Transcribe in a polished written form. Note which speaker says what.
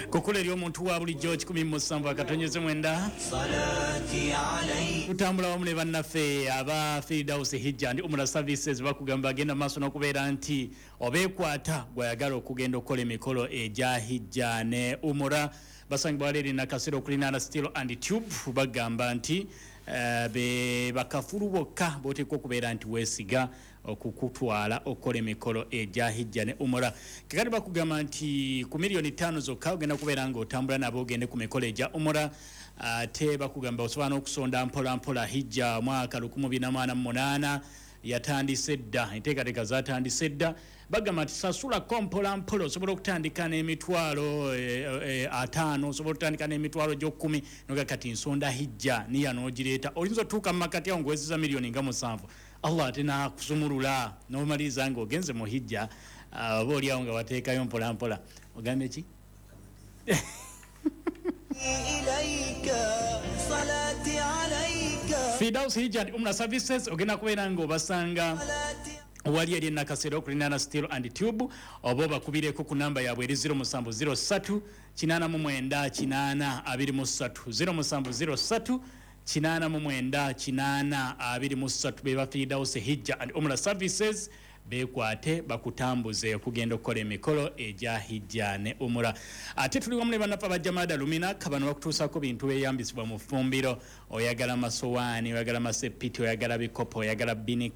Speaker 1: Kukula eri omuntu wa bulijjo 17 akatonyeze mwenda tutambula wamu ne bannaffe aba Firdaus Hijja ndi Umrah Services bakugamba agenda maaso n'okubeera nti obeekwata gwayagala okugenda okukola emikolo egya Hijja ne Umrah basangibwa leero na kasero kulinana Steel and Tube bagamba nti be bakafulu bokka boteekwa okubeera nti weesiga okukutwala okukola emikolo egya Hijja ne Umrah kakati bakugamba nti ku miliyoni 5 zokka ogenda kubeera ng'otambula nabo ogende ku mikolo egya Umrah ate bakugamba osobola n'okusonda mpola Hijja mwaka 2048 yatandise dda enteekateeka zatandise dda bagamba nti sasula kompola mpola osobola okutandika n'emitwalo 5 osobola okutandika n'emitwalo 10 noga kati nsonda Hijja niya n'ogireeta oyinza otuuka mu makati awo ng'owezeza miliyoni nga 7 Allah ate n'akusumulula n'omaliriza ng'ogenze mu Hijja oba oli awo nga wateekayo mpola ogambe ki Firdaus Hijja ndi Umrah Services ogenda kubeera ng'obasanga wali eri nakasero kulinana Steel and Tube oba bakubireko ku namba yaabwe eri 0703 899 23 0703 beba Firdaus Hijja and Umrah Services bekwate bakutambuze okugenda okukola emikolo egya Hijja ne Umrah ate tuli wamu ne bannafa bajamada lumina kabano bakutuusako bintu byeyambisibwa mu ffumbiro oyagala masowaani oyagala masepiti oyagala bikopo oyagala binika